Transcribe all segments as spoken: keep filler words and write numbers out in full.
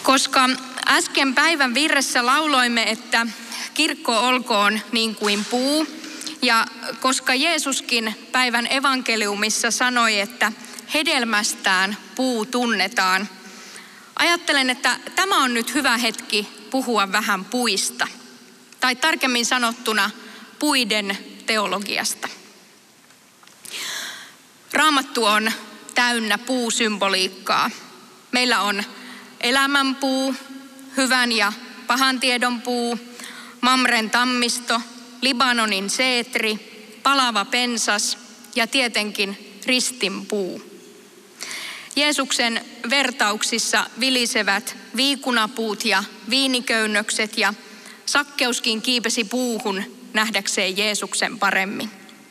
Koska äsken päivän virressä lauloimme, että kirkko olkoon niin kuin puu, ja koska Jeesuskin päivän evankeliumissa sanoi, että hedelmästään puu tunnetaan, ajattelen, että tämä on nyt hyvä hetki puhua vähän puista, tai tarkemmin sanottuna puiden teologiasta. Raamattu on täynnä puusymboliikkaa. Meillä on elämänpuu, hyvän ja pahan tiedon puu, Mamren tammisto, Libanonin seetri, palava pensas ja tietenkin ristinpuu. Jeesuksen vertauksissa vilisevät viikunapuut ja viiniköynnökset, ja Sakkeuskin kiipesi puuhun nähdäkseen Jeesuksen paremmin.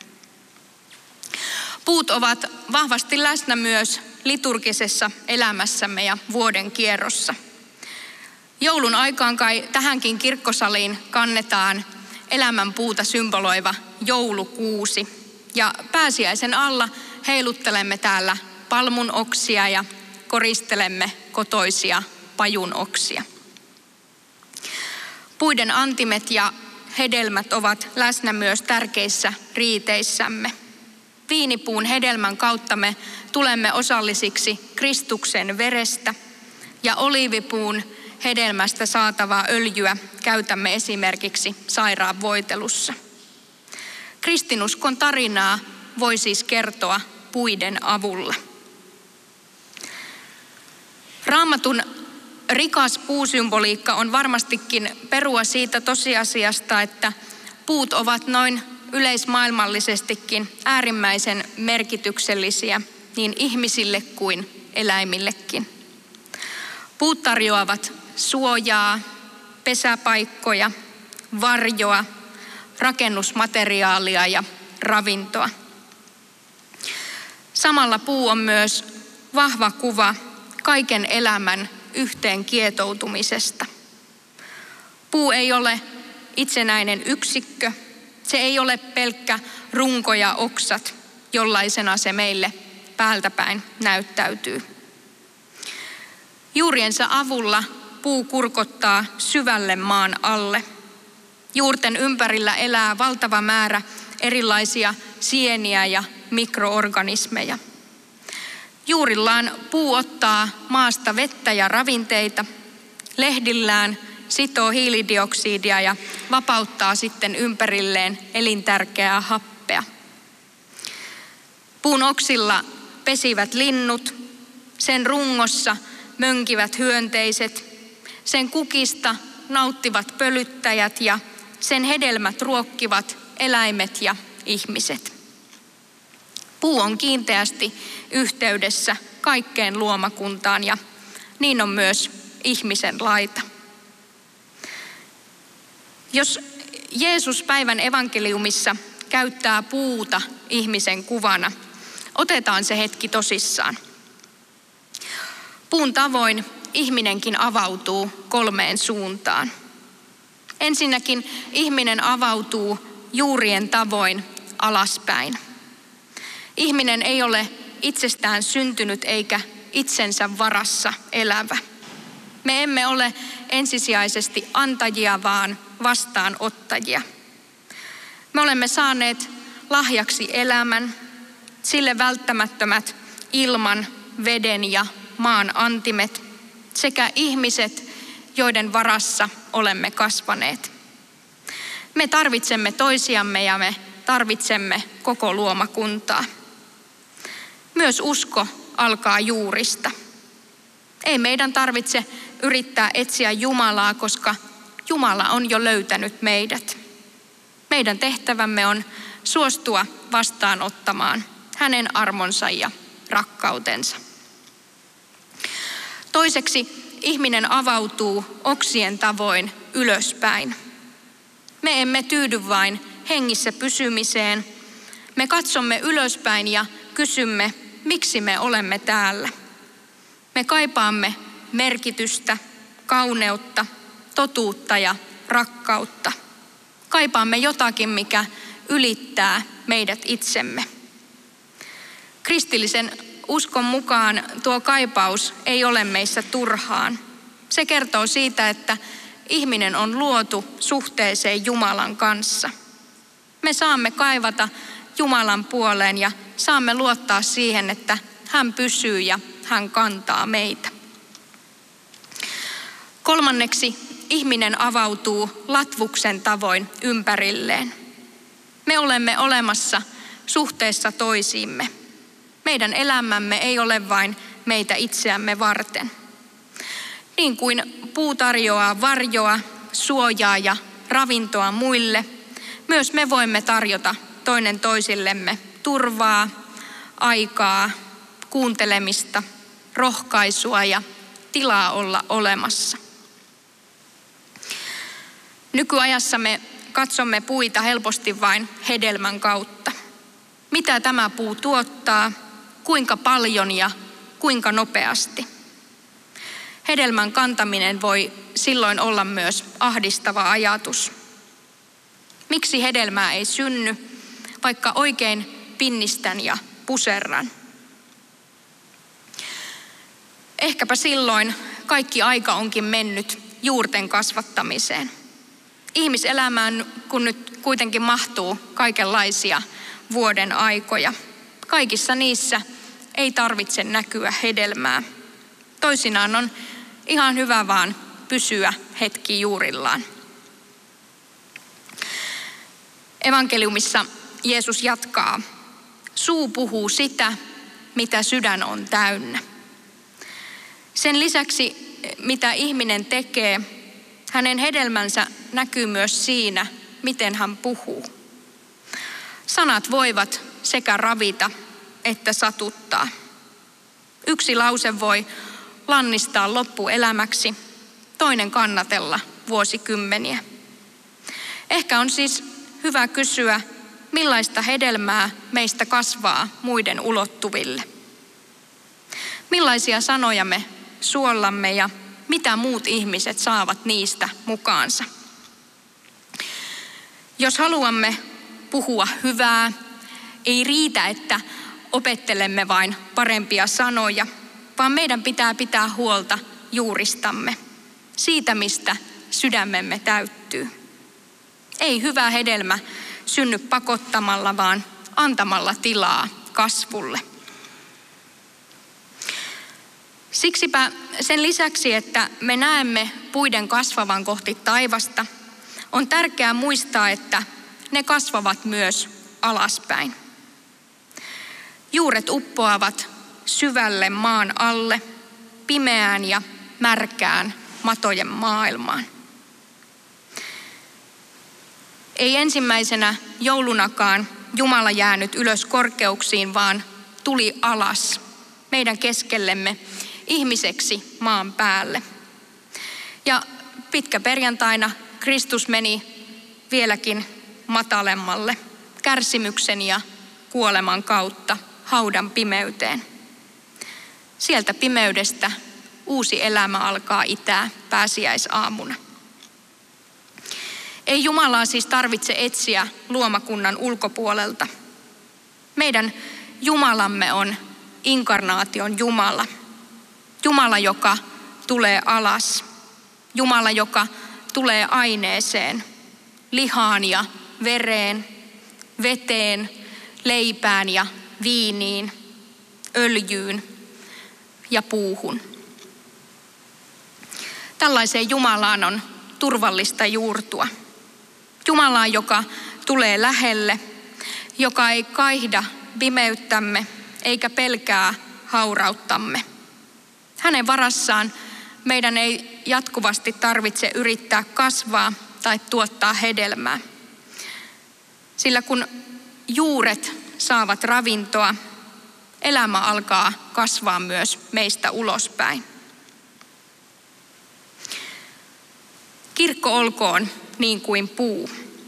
Puut ovat vahvasti läsnä myös liturgisessa elämässämme ja vuoden kierrossa. Joulun aikaan kai tähänkin kirkkosaliin kannetaan elämänpuuta symboloiva joulukuusi. Ja pääsiäisen alla heiluttelemme täällä palmun oksia ja koristelemme kotoisia pajun oksia. Puiden antimet ja hedelmät ovat läsnä myös tärkeissä riiteissämme. Viinipuun hedelmän kautta me tulemme osallisiksi Kristuksen verestä, ja oliivipuun hedelmästä saatavaa öljyä käytämme esimerkiksi sairaanvoitelussa. Kristinuskon tarinaa voi siis kertoa puiden avulla. Raamatun rikas puusymboliikka on varmastikin perua siitä tosiasiasta, että puut ovat noin yleismaailmallisestikin äärimmäisen merkityksellisiä niin ihmisille kuin eläimillekin. Puut tarjoavat suojaa, pesäpaikkoja, varjoa, rakennusmateriaalia ja ravintoa. Samalla puu on myös vahva kuva kaiken elämän yhteen kietoutumisesta. Puu ei ole itsenäinen yksikkö, se ei ole pelkkä runko ja oksat, jollaisena se meille päältäpäin näyttäytyy. Juuriensa avulla puu kurkottaa syvälle maan alle. Juurten ympärillä elää valtava määrä erilaisia sieniä ja mikroorganismeja. Juurillaan puu ottaa maasta vettä ja ravinteita, lehdillään sitoo hiilidioksidia ja vapauttaa sitten ympärilleen elintärkeää happea. Puun oksilla pesivät linnut, sen rungossa mönkivät hyönteiset, sen kukista nauttivat pölyttäjät ja sen hedelmät ruokkivat eläimet ja ihmiset. Puu on kiinteästi yhteydessä kaikkeen luomakuntaan, ja niin on myös ihmisen laita. Jos Jeesus päivän evankeliumissa käyttää puuta ihmisen kuvana, otetaan se hetki tosissaan. Puun tavoin ihminenkin avautuu kolmeen suuntaan. Ensinnäkin ihminen avautuu juurien tavoin alaspäin. Ihminen ei ole itsestään syntynyt eikä itsensä varassa elävä. Me emme ole ensisijaisesti antajia, vaan vastaanottajia. Me olemme saaneet lahjaksi elämän, sille välttämättömät ilman, veden ja maan antimet sekä ihmiset, joiden varassa olemme kasvaneet. Me tarvitsemme toisiamme ja me tarvitsemme koko luomakuntaa. Myös usko alkaa juurista. Ei meidän tarvitse yrittää etsiä Jumalaa, koska Jumala on jo löytänyt meidät. Meidän tehtävämme on suostua vastaanottamaan hänen armonsa ja rakkautensa. Toiseksi ihminen avautuu oksien tavoin ylöspäin. Me emme tyydy vain hengissä pysymiseen. Me katsomme ylöspäin ja kysymme, miksi me olemme täällä. Me kaipaamme merkitystä, kauneutta, totuutta ja rakkautta. Kaipaamme jotakin, mikä ylittää meidät itsemme. Kristillisen uskon mukaan tuo kaipaus ei ole meissä turhaan. Se kertoo siitä, että ihminen on luotu suhteeseen Jumalan kanssa. Me saamme kaivata Jumalan puoleen ja saamme luottaa siihen, että hän pysyy ja hän kantaa meitä. Kolmanneksi, ihminen avautuu latvuksen tavoin ympärilleen. Me olemme olemassa suhteessa toisiimme. Meidän elämämme ei ole vain meitä itseämme varten. Niin kuin puu tarjoaa varjoa, suojaa ja ravintoa muille, myös me voimme tarjota toinen toisillemme turvaa, aikaa, kuuntelemista, rohkaisua ja tilaa olla olemassa. Nykyajassa me katsomme puita helposti vain hedelmän kautta. Mitä tämä puu tuottaa, kuinka paljon ja kuinka nopeasti. Hedelmän kantaminen voi silloin olla myös ahdistava ajatus. Miksi hedelmää ei synny, vaikka oikein pinnistän ja puserran? Ehkäpä silloin kaikki aika onkin mennyt juurten kasvattamiseen. Ihmiselämään, kun nyt kuitenkin mahtuu kaikenlaisia vuoden aikoja. Kaikissa niissä ei tarvitse näkyä hedelmää. Toisinaan on ihan hyvä vaan pysyä hetki juurillaan. Evankeliumissa Jeesus jatkaa. Suu puhuu sitä, mitä sydän on täynnä. Sen lisäksi, mitä ihminen tekee, hänen hedelmänsä näkyy myös siinä, miten hän puhuu. Sanat voivat sekä ravita että satuttaa. Yksi lause voi lannistaa loppuelämäksi, toinen kannatella vuosikymmeniä. Ehkä on siis hyvä kysyä, millaista hedelmää meistä kasvaa muiden ulottuville. Millaisia sanoja me suollamme ja mitä muut ihmiset saavat niistä mukaansa. Jos haluamme puhua hyvää, ei riitä, että opettelemme vain parempia sanoja, vaan meidän pitää pitää huolta juuristamme, siitä mistä sydämemme täyttyy. Ei hyvä hedelmä synny pakottamalla, vaan antamalla tilaa kasvulle. Siksipä sen lisäksi, että me näemme puiden kasvavan kohti taivasta, on tärkeää muistaa, että ne kasvavat myös alaspäin. Juuret uppoavat syvälle maan alle, pimeään ja märkään matojen maailmaan. Ei ensimmäisenä joulunakaan Jumala jäänyt ylös korkeuksiin, vaan tuli alas meidän keskellemme ihmiseksi maan päälle. Ja pitkäperjantaina Kristus meni vieläkin matalemmalle kärsimyksen ja kuoleman kautta haudan pimeyteen. Sieltä pimeydestä uusi elämä alkaa itää pääsiäisaamuna. Ei Jumalaa siis tarvitse etsiä luomakunnan ulkopuolelta. Meidän Jumalamme on inkarnaation Jumala. Jumala, joka tulee alas. Jumala, joka tulee aineeseen, lihaan ja vereen, veteen, leipään ja viiniin, öljyyn ja puuhun. Tällaiseen Jumalaan on turvallista juurtua. Jumalaan, joka tulee lähelle, joka ei kaihda pimeyttämme eikä pelkää haurauttamme. Hänen varassaan meidän ei jatkuvasti tarvitse yrittää kasvaa tai tuottaa hedelmää. Sillä kun juuret saavat ravintoa, elämä alkaa kasvaa myös meistä ulospäin. Kirkko olkoon niin kuin puu.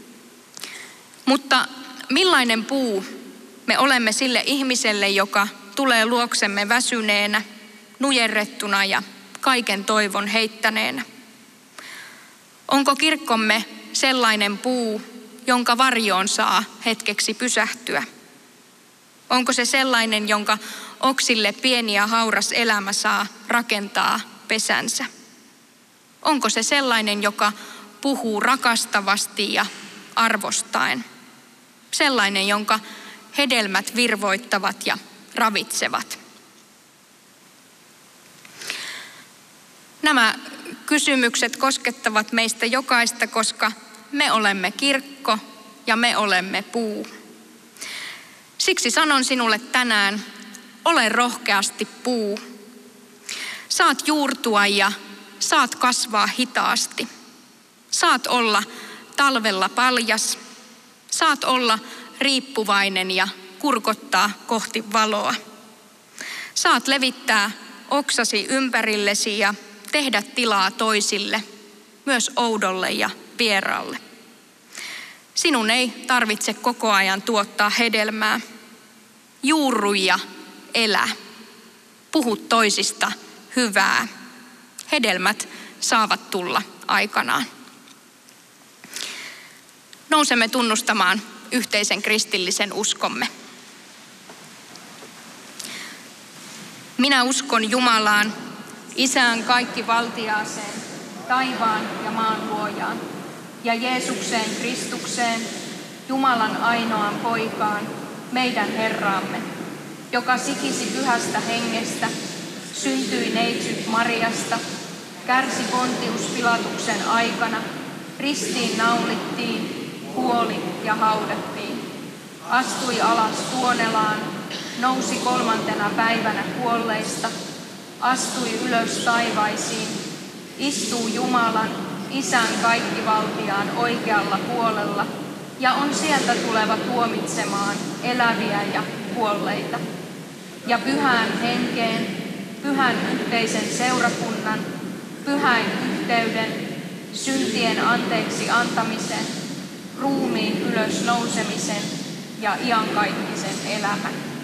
Mutta millainen puu me olemme sille ihmiselle, joka tulee luoksemme väsyneenä, nujerrettuna ja kaiken toivon heittäneenä? Onko kirkkomme sellainen puu, jonka varjoon saa hetkeksi pysähtyä? Onko se sellainen, jonka oksille pieni ja hauras elämä saa rakentaa pesänsä? Onko se sellainen, joka puhuu rakastavasti ja arvostaen? Sellainen, jonka hedelmät virvoittavat ja ravitsevat. Nämä kysymykset koskettavat meistä jokaista, koska me olemme kirkko ja me olemme puu. Siksi sanon sinulle tänään, ole rohkeasti puu. Saat juurtua ja saat kasvaa hitaasti. Saat olla talvella paljas. Saat olla riippuvainen ja kurkottaa kohti valoa. Saat levittää oksasi ympärillesi ja tehdä tilaa toisille, myös oudolle ja vieraalle. Sinun ei tarvitse koko ajan tuottaa hedelmää. Juurru ja elä. Puhu toisista hyvää. Hedelmät saavat tulla aikanaan. Nousemme tunnustamaan yhteisen kristillisen uskomme. Minä uskon Jumalaan, Isään kaikkivaltiaaseen, taivaan ja maan luojaan, ja Jeesukseen Kristukseen, Jumalan ainoaan poikaan, meidän Herraamme, joka sikisi pyhästä hengestä, syntyi neitsyt Mariasta, kärsi Pontius Pilatuksen aikana, ristiin naulittiin, kuoli ja haudattiin, astui alas Tuonelaan, nousi kolmantena päivänä kuolleista, astui ylös taivaisiin, istuu Jumalan, Isän kaikkivaltiaan oikealla puolella ja on sieltä tuleva tuomitsemaan eläviä ja kuolleita. Ja pyhään henkeen, pyhän yhteisen seurakunnan, pyhän yhteyden, syntien anteeksi antamisen, ruumiin ylös nousemisen ja iankaikkisen elämän.